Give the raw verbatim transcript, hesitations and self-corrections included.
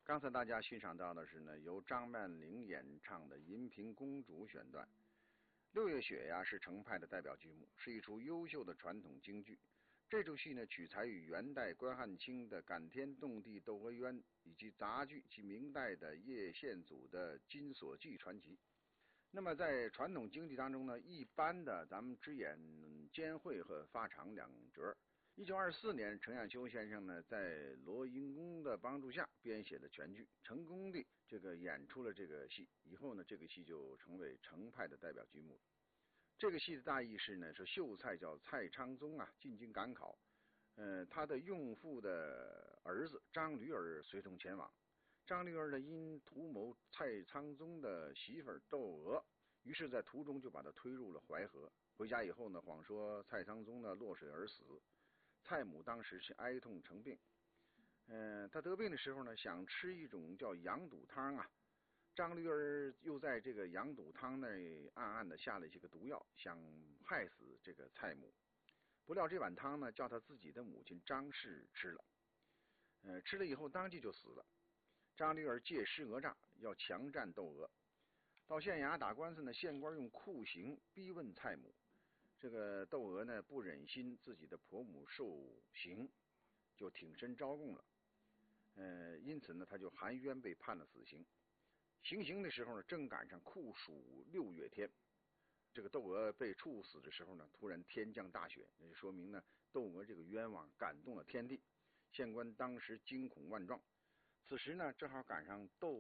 刚才大家欣赏到的是呢，由张曼玲演唱的《银屏公主》选段。六月雪呀是程派的代表剧目，是一出优秀的传统京剧。这出戏呢，取材于元代关汉卿的感天动地窦娥冤，以及杂剧及明代的叶宪祖的金锁记传奇。那么在传统京剧当中呢，一般的咱们只演监会和发场两折。一九二四年，程砚秋先生呢，在罗英公的帮助下编写了全剧，成功地这个演出了这个戏。以后呢，这个戏就成为程派的代表剧目。这个戏的大意是呢，是秀才叫蔡昌宗啊，进京赶考，呃，他的用父的儿子张驴儿随同前往。张驴儿呢，因图谋蔡昌宗的媳妇儿窦娥，于是在途中就把他推入了淮河。回家以后呢，谎说蔡昌宗呢落水而死。蔡母当时是哀痛成病，嗯、呃，他得病的时候呢，想吃一种叫羊肚汤啊。张驴儿又在这个羊肚汤内暗暗的下了一个毒药，想害死这个蔡母。不料这碗汤呢，叫他自己的母亲张氏吃了，呃，吃了以后当即就死了。张驴儿借尸讹诈，要强占窦娥。到县衙打官司呢，县官用酷刑逼问蔡母。这个窦娥呢，不忍心自己的婆母受刑，就挺身招供了。呃，因此呢，他就含冤被判了死刑。行刑的时候呢，正赶上酷暑六月天。这个窦娥被处死的时候呢，突然天降大雪，那就说明呢，窦娥这个冤枉感动了天地。县官当时惊恐万状。此时呢，正好赶上窦